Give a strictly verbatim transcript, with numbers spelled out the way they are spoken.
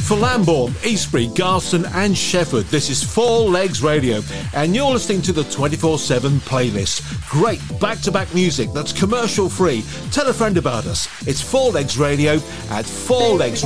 For Lambourne, Eastbury, Garston and Shefford, this is Four Legs Radio, and you're listening to the twenty-four seven playlist. Great back-to-back music that's commercial free. Tell a friend about us. It's Four Legs Radio at four legs